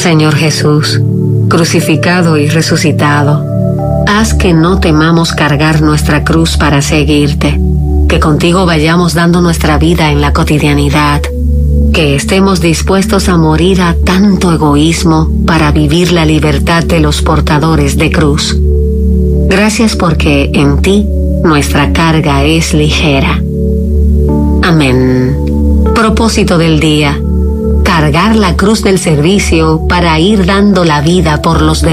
Señor Jesús, crucificado y resucitado, haz que no temamos cargar nuestra cruz para seguirte, que contigo vayamos dando nuestra vida en la cotidianidad, que estemos dispuestos a morir a tanto egoísmo para vivir la libertad de los portadores de cruz. Gracias porque en ti nuestra carga es ligera. Amén. Propósito del día: cargar la cruz del servicio para ir dando la vida por los demás.